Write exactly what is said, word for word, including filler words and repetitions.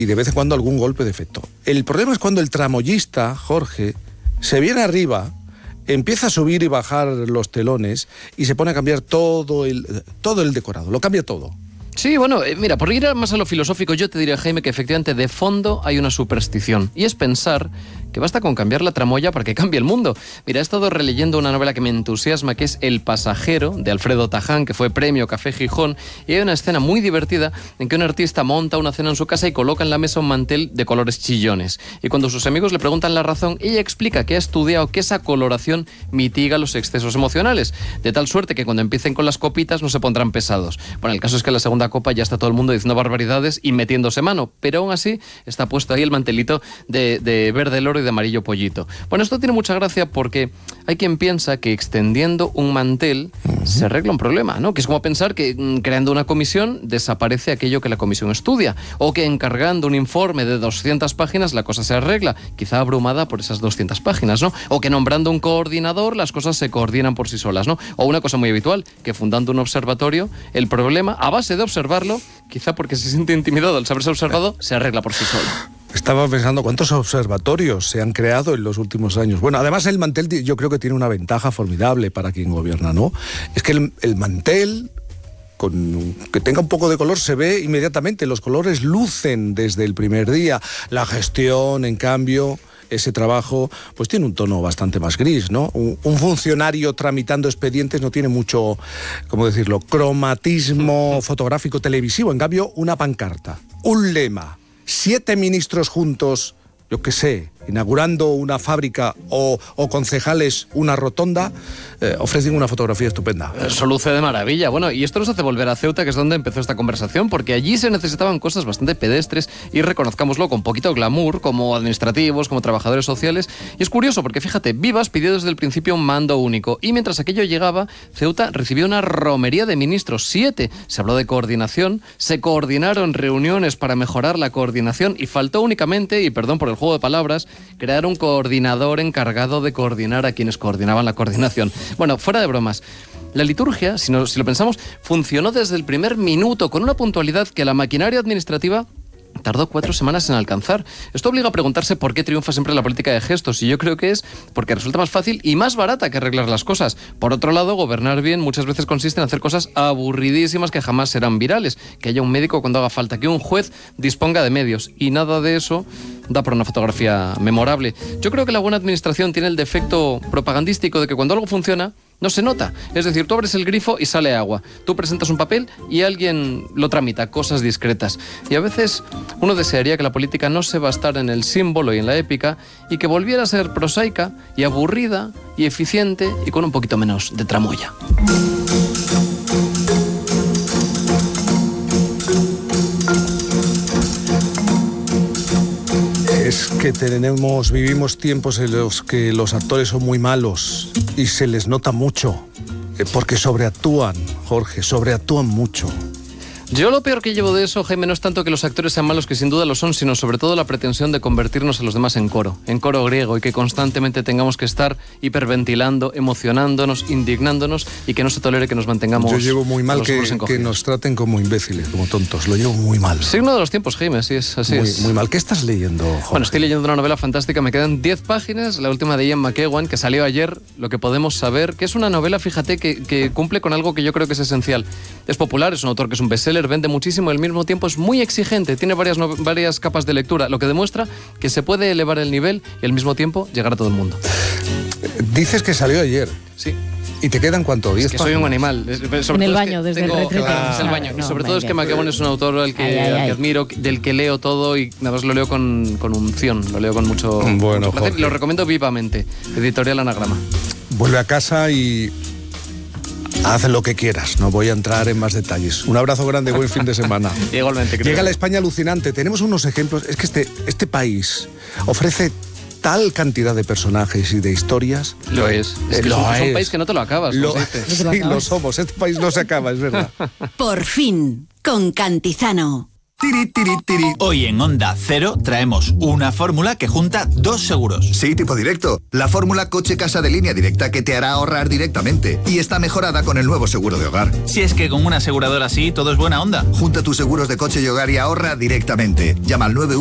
y de vez en cuando algún golpe de efecto. El problema es cuando el tramoyista, Jorge, se viene arriba, empieza a subir y bajar los telones y se pone a cambiar todo el, todo el decorado, lo cambia todo. Sí, bueno, eh, mira, por ir más a lo filosófico, yo te diría, Jaime, que efectivamente de fondo hay una superstición, y es pensar que basta con cambiar la tramoya para que cambie el mundo. Mira, he estado releyendo una novela que me entusiasma, que es El pasajero, de Alfredo Taján, que fue premio Café Gijón, y hay una escena muy divertida en que un artista monta una cena en su casa y coloca en la mesa un mantel de colores chillones. Y cuando sus amigos le preguntan la razón, ella explica que ha estudiado que esa coloración mitiga los excesos emocionales, de tal suerte que cuando empiecen con las copitas no se pondrán pesados. Bueno, el caso es que en la segunda copa ya está todo el mundo diciendo barbaridades y metiéndose mano, pero aún así está puesto ahí el mantelito de, de verde loro y de amarillo pollito. Bueno, esto tiene mucha gracia porque hay quien piensa que extendiendo un mantel uh-huh. se arregla un problema, ¿no? Que es como pensar que mm, creando una comisión desaparece aquello que la comisión estudia, o que encargando un informe de doscientas páginas la cosa se arregla, quizá abrumada por esas doscientas páginas, ¿no? O que nombrando un coordinador las cosas se coordinan por sí solas, ¿no? O una cosa muy habitual, que fundando un observatorio, el problema, a base de observarlo, quizá porque se siente intimidado al saberse observado, se arregla por sí solo. Estaba pensando cuántos observatorios se han creado en los últimos años. Bueno, además el mantel yo creo que tiene una ventaja formidable para quien gobierna, ¿no? Es que el, el mantel, con que tenga un poco de color, se ve inmediatamente. Los colores lucen desde el primer día. La gestión, en cambio, ese trabajo, pues tiene un tono bastante más gris, ¿no? Un, un funcionario tramitando expedientes no tiene mucho, ¿cómo decirlo?, cromatismo fotográfico televisivo. En cambio, una pancarta, un lema, siete ministros juntos, yo qué sé, inaugurando una fábrica o, o concejales una rotonda, eh, ofrecen una fotografía estupenda. Eso luce de maravilla. Bueno, y esto nos hace volver a Ceuta, que es donde empezó esta conversación, porque allí se necesitaban cosas bastante pedestres y, reconozcámoslo, con poquito glamour, como administrativos, como trabajadores sociales. Y es curioso porque, fíjate, Vivas pidió desde el principio un mando único, y mientras aquello llegaba, Ceuta recibió una romería de ministros, siete. Se habló de coordinación, se coordinaron reuniones para mejorar la coordinación, y faltó únicamente, y perdón por el juego de palabras, crear un coordinador encargado de coordinar a quienes coordinaban la coordinación. Bueno, fuera de bromas, la liturgia, si, no, si lo pensamos, funcionó desde el primer minuto con una puntualidad que la maquinaria administrativa tardó cuatro semanas en alcanzar. Esto obliga a preguntarse por qué triunfa siempre la política de gestos, y yo creo que es porque resulta más fácil y más barata que arreglar las cosas. Por otro lado, gobernar bien muchas veces consiste en hacer cosas aburridísimas que jamás serán virales, que haya un médico cuando haga falta, que un juez disponga de medios, y nada de eso da para una fotografía memorable. Yo creo que la buena administración tiene el defecto propagandístico de que cuando algo funciona, no se nota. Es decir, tú abres el grifo y sale agua. Tú presentas un papel y alguien lo tramita, cosas discretas. Y a veces uno desearía que la política no se bastara en el símbolo y en la épica, y que volviera a ser prosaica y aburrida y eficiente y con un poquito menos de tramoya. Es que tenemos, vivimos tiempos en los que los actores son muy malos y se les nota mucho, porque sobreactúan, Jorge, sobreactúan mucho. Yo lo peor que llevo de eso, Jaime, no es tanto que los actores sean malos, que sin duda lo son, sino sobre todo la pretensión de convertirnos a los demás en coro, en coro griego, y que constantemente tengamos que estar hiperventilando, emocionándonos, indignándonos, y que no se tolere que nos mantengamos. Yo llevo muy mal que, que nos traten como imbéciles, como tontos, lo llevo muy mal. Signo de los tiempos, Jaime, así es. Así muy, es. muy mal. ¿Qué estás leyendo, Jorge? Bueno, estoy leyendo una novela fantástica, me quedan diez páginas, la última de Ian McEwan, que salió ayer, Lo que podemos saber, que es una novela, fíjate, que, que cumple con algo que yo creo que es esencial. Es popular, es un autor que es un bestseller, vende muchísimo, el mismo tiempo es muy exigente, tiene varias, no, varias capas de lectura, lo que demuestra que se puede elevar el nivel y al mismo tiempo llegar a todo el mundo. Dices que salió ayer. Sí. ¿Y te quedan cuánto? ¿diez Es que soy un animal. En el baño, desde el retrete. Es el baño. Y sobre todo es que McEwan es un autor al que, ay, ay, al que ay. admiro, del que leo todo, y nada más lo leo con, con unción, lo leo con mucho, bueno, mucho placer, Jorge. y lo recomiendo vivamente. Editorial Anagrama. Vuelve a casa y haz lo que quieras, no voy a entrar en más detalles. Un abrazo grande, buen fin de semana. Igualmente, creo. Llega la España alucinante, tenemos unos ejemplos, es que este, este país ofrece tal cantidad de personajes y de historias. Lo es. Es Eh, que lo es un, es un es. país que no te lo acabas. Lo, ¿no? Sí, sí, lo somos, este país no se acaba, es verdad. Por fin, con Cantizano. Tiri, tiri, tiri. Hoy en Onda Cero traemos una fórmula que junta dos seguros. Sí, tipo directo. La fórmula coche-casa de línea directa que te hará ahorrar directamente. Y está mejorada con el nuevo seguro de hogar. Si es que con una aseguradora así todo es buena onda. Junta tus seguros de coche y hogar y ahorra directamente. Llama al nueve